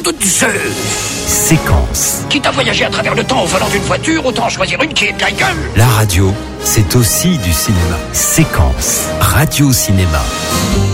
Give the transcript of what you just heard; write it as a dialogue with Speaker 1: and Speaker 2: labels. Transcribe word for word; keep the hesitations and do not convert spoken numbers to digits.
Speaker 1: de Zeus.
Speaker 2: Séquence.
Speaker 1: Quitte à voyager à travers le temps au volant d'une voiture, autant choisir une qui est de la gueule.
Speaker 2: La radio, c'est aussi du cinéma. Séquence. Radio-cinéma.